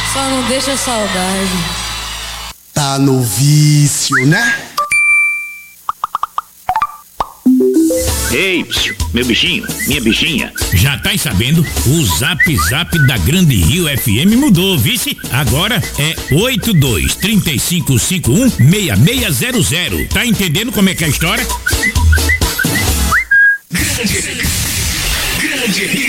Só não deixa saudade. Tá no vício, né? Ei, meu bichinho, minha bichinha. Já tá sabendo? O Zap Zap da Grande Rio FM mudou, vice? Agora é 82-3551-6600. Tá entendendo como é que é a história? Grande Rio.